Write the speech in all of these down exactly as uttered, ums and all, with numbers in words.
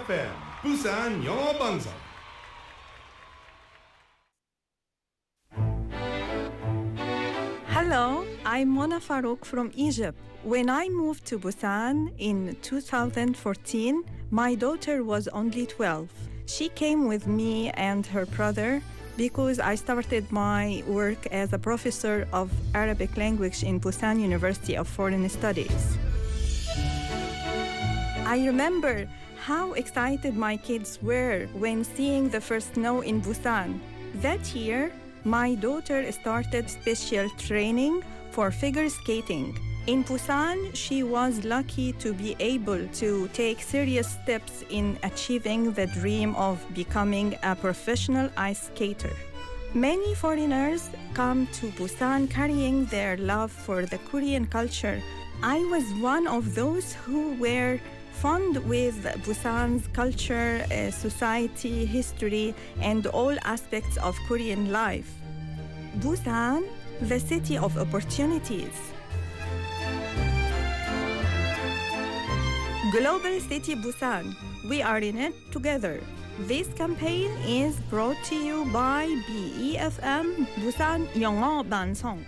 에프엠 부산 영어 방송. Hello, I'm Mona Farouk from Egypt. When I moved to Busan in two thousand fourteen, my daughter was only twelve. She came with me and her brother because I started my work as a professor of Arabic language in Busan University of Foreign Studies. I remember how excited my kids were when seeing the first snow in Busan. That year, my daughter started special training for figure skating. In Busan, she was lucky to be able to take serious steps in achieving the dream of becoming a professional ice skater. Many foreigners come to Busan carrying their love for the Korean culture. I was one of those who were fond with Busan's culture, uh, society, history, and all aspects of Korean life. Busan, the city of opportunities. Global City Busan, we are in it together. This campaign is brought to you by B E F M Busan 영어 방송.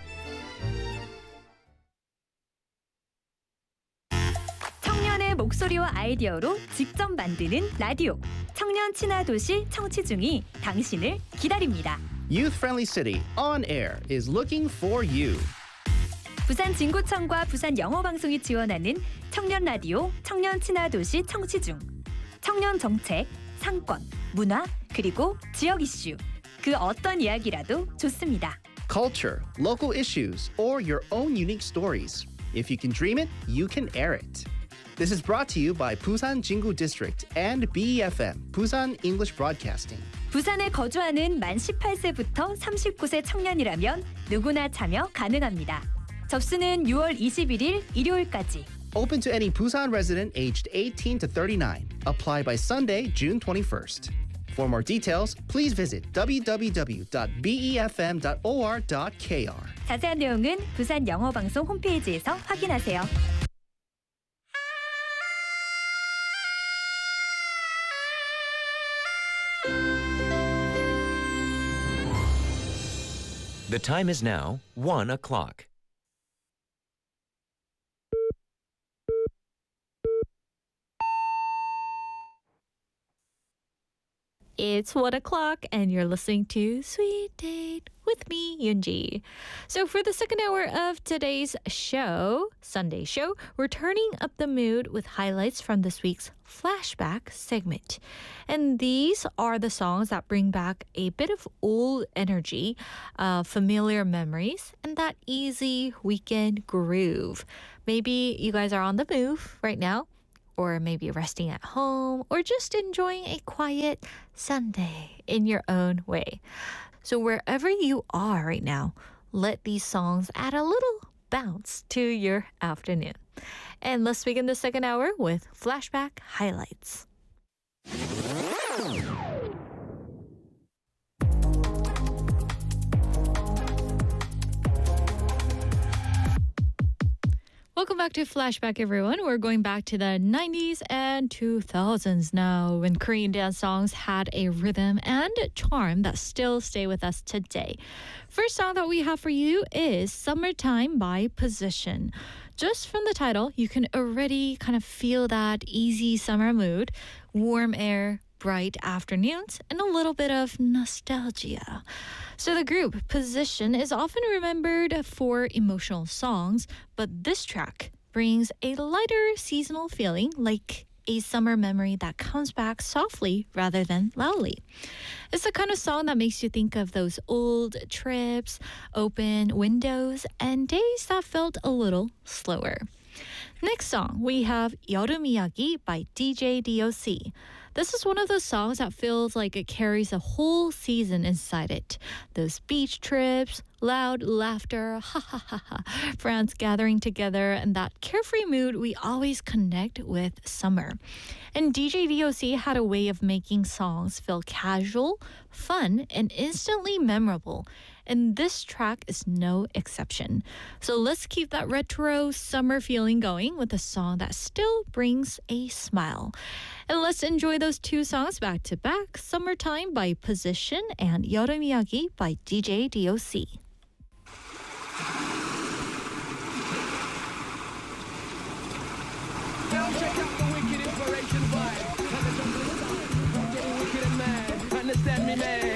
청년의 목소리와 아이디어로 직접 만드는 라디오. 청년 친화 도시 청취중이 당신을 기다립니다. Youth-friendly city on air is looking for you. 부산 진구청과 부산 영어방송이 지원하는 청년 라디오 청년 친화 도시 청취중. 청년 정책, 상권, 문화, 그리고 지역 이슈. 그 어떤 이야기라도 좋습니다. Culture, local issues, or your own unique stories. If you can dream it, you can air it. This is brought to you by Busan Jingu District and B E F M, Busan English Broadcasting. 부산에 거주하는 만 열여덟 세부터 서른구 세 청년이라면 누구나 참여 가능합니다. 접수는 유월 이십일일 일요일까지. Open to any Busan resident aged eighteen to thirty-nine. Apply by Sunday, June twenty-first. For more details, please visit w w w dot b e f m dot o r dot k r. 자세한 내용은 부산 영어방송 홈페이지에서 확인하세요. The time is now one o'clock. It's one o'clock and you're listening to Sweet Date with me, Yoonji. So for the second hour of today's show, Sunday show, we're turning up the mood with highlights from this week's flashback segment. And these are the songs that bring back a bit of old energy, uh, familiar memories, and that easy weekend groove. Maybe you guys are on the move right now, or maybe resting at home, or just enjoying a quiet Sunday in your own way. So wherever you are right now, let these songs add a little bounce to your afternoon. And let's begin the second hour with flashback highlights. Welcome back to Flashback, everyone. We're going back to the nineties and two thousands now, when Korean dance songs had a rhythm and charm that still stay with us today. First song that we have for you is Summertime by Position. Just from the title, you can already kind of feel that easy summer mood, warm air, bright afternoons, and a little bit of nostalgia. So the group Position is often remembered for emotional songs, but this track brings a lighter seasonal feeling, like a summer memory that comes back softly rather than loudly. It's the kind of song that makes you think of those old trips, open windows, and days that felt a little slower. Next song, we have 여름 이야기 by D J D O C. This is one of those songs that feels like it carries a whole season inside it. Those beach trips, loud laughter, ha ha ha ha, friends gathering together, and that carefree mood we always connect with summer. And D J D O C had a way of making songs feel casual, fun, and instantly memorable. and this track is no exception. So let's keep that retro summer feeling going with a song that still brings a smile. And let's enjoy those two songs back to back, Summertime by Position and 여름 이야기 by D J D O C. Now check out the wicked inspiration vibe. I'm getting wicked and mad. Understand me, man.